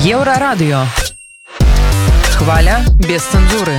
Еўрарадыё. Хваля без цэнзуры.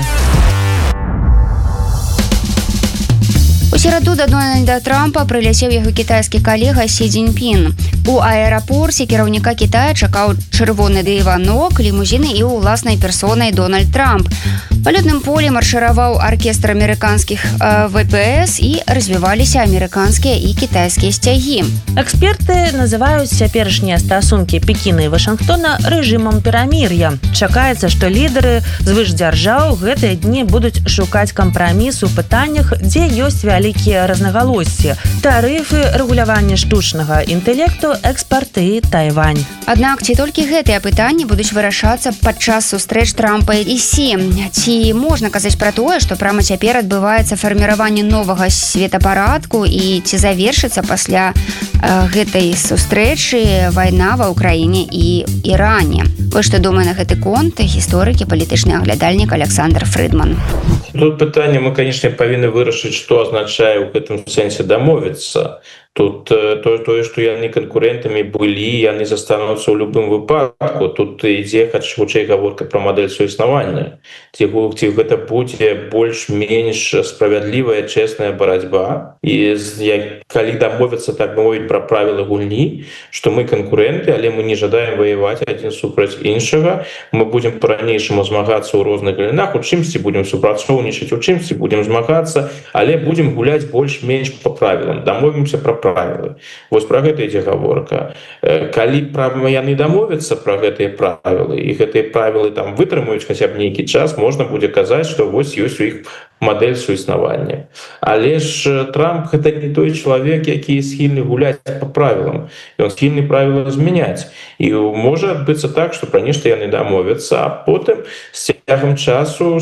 У сераду да Дональда Трампа прыляцеў яго кітайскі калега Сі Цзіньпін. У аэрапорце кіраўніка Кітая чакаў чырвоны дыванок, лімузіны і ўласнай персонай Дональд Трамп. Палётным поле маршыраваў аркестр амерыканскіх ВПС і развіваліся амерыканскія і кітайскія сцягі. Эксперты называюць цяперашнія стасункі Пекіна і Вашынгтона рэжымам перамір'я. Чакаецца, што лідары звышдзяржаў гэтыя дні будуць шукаць кампраміс у пытаннях, дзе ёсць вялікія рознагалоссі: тарыфы, рэгуляванне штучнага інтэлекту, экспарты, Тайвань. Аднак ці толькі гэтыя пытанні будуць вырашацца падчас сустрэч Трампа і Сі? Ці можна казаць пра тое, што прямо цяпер адбываецца фарміраванне новага светапарадку, і ці завершыцца пасля гэтай сустрэчы вайна ва ўкраіне і Іране? Вось што думае на гэты конт гісторык і палітычны аглядальнік Александр Фрыдман. Тут пытанне мы, конечно, павінны вырашыць, што азначае ў гэтым сэнсе дамовіцца. Тут тое, што яны канкурэнтамі былі, яны застануцца ў любым выпадку. Тут ідзе хутчэй гаворка пра мадэль суіснавання. Ці гэта будзе больш-менш справядлівая, чэсная барацьба. І калі дамовіцца, так мовіць, пра правілы гульні, што мы канкурэнты, але мы не жадаем ваяваць адзін супраць іншага, мы будзем па-ранейшаму змагацца ў розных галінах, у чымсьці будзем супрацоўнічаць, у чымсьці будзем змагацца, але будзем гуляць больш-менш па правілам. Дамовімся пра правілы. Вось пра гэта ідзе гаворка. Калі яны дамовяцца пра гэтыя правілы, і гэтыя правілы там вытрымаюць хаця б нейкі час, можна будзе казаць, што вось ёсць у іх мадэль суіснавання. Але ж Трамп гэта не той чалавек, які схільны гуляць па правілам. Ён схільны правілы змяняць. І можа адбыцца так, што пра нешта яны дамовяцца, а потым з цягам часу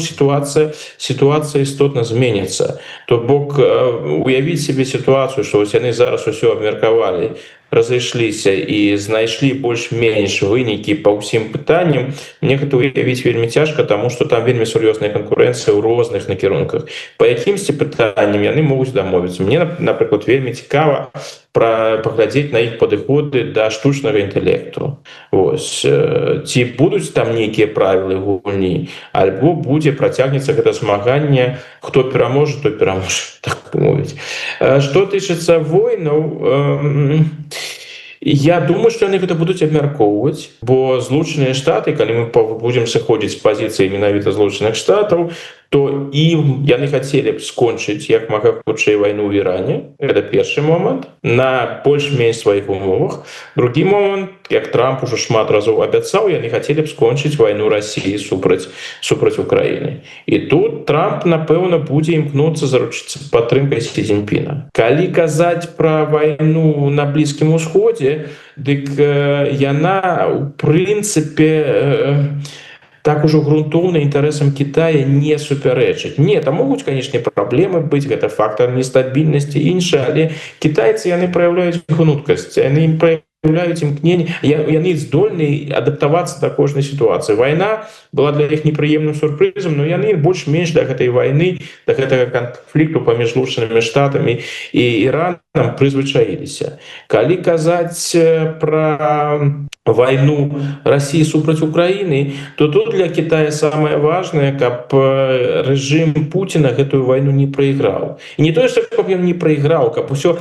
сітуацыя істотна зменіцца. То бок уявіць себе сітуацыю, што вось яны зараз усё абмеркавалі, разышліся і знайшлі больш-менш вынікі па ўсім пытанням, мне гэта уявіць вельмі цяжка, таму што там вельмі сур'ёзная канкурэнцыя ў розных накірунках. Па якімсьці пытанням яны могуць дамовіцца. Мне, напрыклад, вельмі цікава паглядзець на іх падыходы да штучнага інтэлекту. Вось. Ці будуць там нейкія правілы гульні, альбо працягнецца гэта змаганне, хто пераможа, той пераможа, так мовіць. Што тычыцца войнаў, я думаю, што яны гэта будуць абмяркоўваць, бо Злучаныя Штаты, калі мы будзем сыходзіць з пазіцыі менавіта Злучаных Штатаў, то яны хацелі б скончыць як мага хутчэй вайну ў Іране. Гэта першы момант, на больш-менш сваіх умовах. Другі момант, як Трамп ужо шмат разоў абяцаў, яны хацелі б скончыць вайну Расіі супраць Украіны. І тут Трамп, напэўна, будзе імкнуцца заручыцца падтрымкай Сі Цзіньпіна. Калі казаць пра вайну на Блізкім Усходзе, дык яна, у прынцыпе, так ужо грунтоўна інтарэсам Кітая не супярэчыць. Не, там могуць, канешне, праблемы быць, гэта фактар нестабільнасці і іншае, але кітайцы, яны праяўляюць гнуткасць, яны праяўляюць імкненне, яны здольны адаптавацца да кожнай сітуацыі. Вайна была для іх непрыемным сюрпрызам, но яны больш-менш да гэтай вайны, да гэтага канфлікту паміж Злучанымі Штатамі і Іранам прызвычаіліся. Калі казаць пра вайну Расіі супраць Украіны, то тут для Китая самае важнае, каб рэжым Пуціна гэтую вайну не прайграў. І не тое, што каб ён не прайграў, каб усё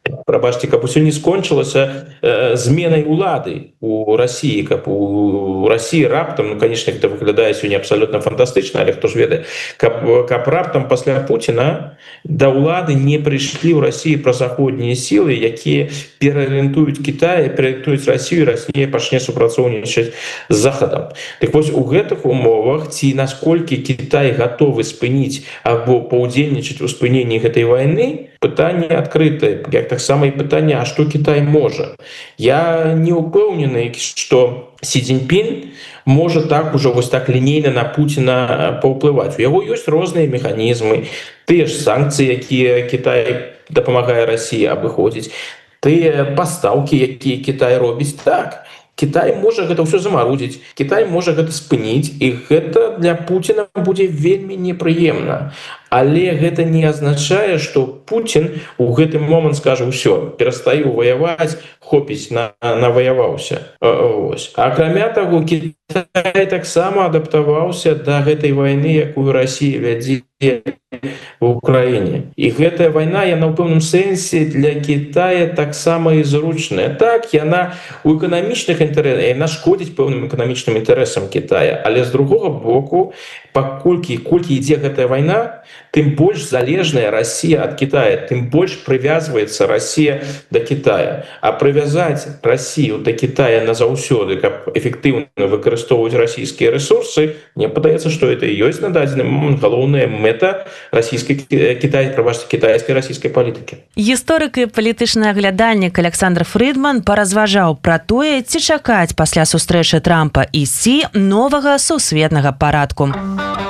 не скончылася зменай улады у Расіі, каб у Расіі раптам, конечно, гэта выглядае сёння абсалютна фантастычна, але хто ж ведае, каб раптам пасля Пуціна да ўлады не прыйшлі ў Расіі празаходнія сілы, якія пераарыентуюць Кітай, пераарыентуюць Расію, і Расія пачне супрацоўнічаць з Захадам. Так вось у гэтых умовах, ці насколькі Кітай гатовы спыніць або паўдзельнічаць у спыненні гэтай вайны, пытанне адкрытае, як таксама і пытанне, а што Кітай можа. Я не ўпэўнены, што Сі Цзіньпін можа так ужо вось так лінейна на Пуціна паўплываць. У яго ёсць розныя механізмы, тыя ж санкцыі, якія Кітай дапамагае Расіі абыходзіць, тыя пастаўкі, якія Кітай робіць, так. Китай можа гэта ўсё замарудзіць, Китай можа гэта спыніць, і гэта для Пуціна будзе вельмі непрыемна. Але гэта не азначае, што Пуцін у гэты момант скажа ўсё, перастаю ваяваць, хопіць, наваяваўся. Акрамя таго, Китай таксама адаптаваўся да гэтай вайны, якую Расія вядзе в Украіне. І гэтая вайна, яна ў пэўным сэнсе для Китая таксама і зручная. Так, яна у эканамічных інтарэсах, яна шкодзіць пэўным эканамічным інтарэсам Китая, але з другога боку, колькі ідзе гэтая вайна, тым больш залежная Расія ад Китая, тым больш прывязваецца Расія да Китая. А прывязаць Расію да Китая назаўсёды, каб эфектыўна выкарыстоўваць расійскія рэсурсы, мне падаецца, што гэта і ёсць на дадзены момант галоўная мэта кітайскай расійскай палітыкі. Гісторык і палітычны аглядальнік Александр Фрыдман паразважаў пра тое, ці чакаць пасля сустрэчы Трампа і Сі новага сусветнага парадку.